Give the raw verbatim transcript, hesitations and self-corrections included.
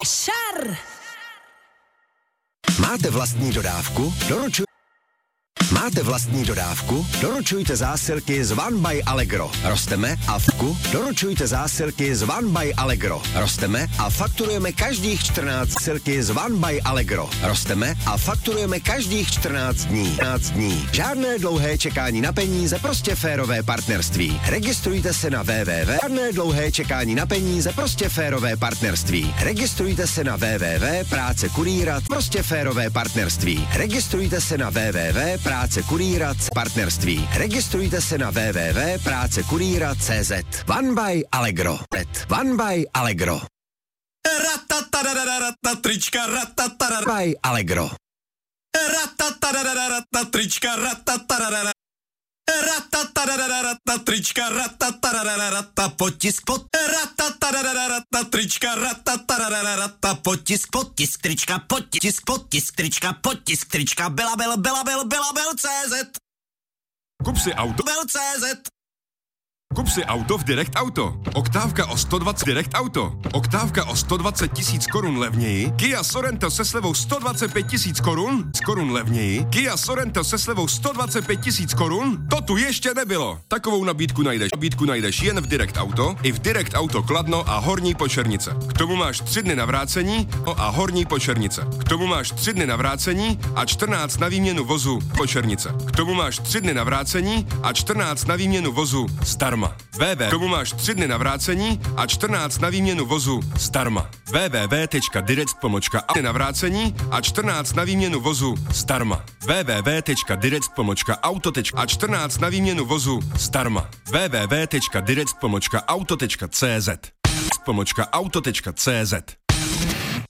Šar! Máte vlastní dodávku? Doručuj... Máte vlastní dodávku? Doručujte zásilky z One by Allegro. Rosteme a vku? Doručujte zásilky z One by Allegro. Rosteme a fakturujeme každých čtrnáct silky z One by Allegro. Rosteme a fakturujeme každých čtrnáct dní. čtrnáct dní. Žádné dlouhé čekání na peníze, prostě férové partnerství. Registrujte se na www. Žádné dlouhé čekání na peníze, prostě férové partnerství. Registrujte se na www. Práce kurýra, prostě férové partnerství. Registrujte se na www. Práce kurýra partnerství. Registrujte se na www. Práce kurýra tečka cé zet. One by Allegro. One by Allegro. Trička, ratatarara. By Allegro. Ratatarara, trička, ratatarara. Ratatarara, trička, ratatarara, potisk, pot. Ratatarara, trička, ratatarara, potisk, potisk, trička, potisk, potisk, trička, potisk, trička, byla, byla, byla, byla, byla, byla, cé zet. Kup si auto. Byl cé zet. Kup si auto v Direct Auto. Oktávka o sto dvacet Direct Auto. Oktávka o sto dvacet tisíc korun levněji. Kia Sorento se slevou sto dvacet pět tisíc korun. Z korun levněji. Kia Sorento se slevou sto dvacet pět tisíc korun. To tu ještě nebylo. Takovou nabídku najdeš. Nabídku najdeš jen v Direct Auto, i v Direct Auto Kladno a Horní Počernice. K tomu máš tři dny na vrácení a Horní Počernice. K tomu máš tři dny na vrácení a čtrnáct na výměnu vozu Počernice. K tomu máš tři dny na vrácení a čtrnáct na výměnu vozu zdarma. www. K tomu máš tři dny na vrácení a čtrnáct na výměnu vozu zdarma. www tečka direct pomlčka auto na vrácení a čtrnáct na výměnu vozu zdarma. www tečka direct pomlčka auto a čtrnáct na výměnu vozu zdarma. www tečka direct pomlčka auto tečka cé zet. Pomlčka auto tečka cé zet.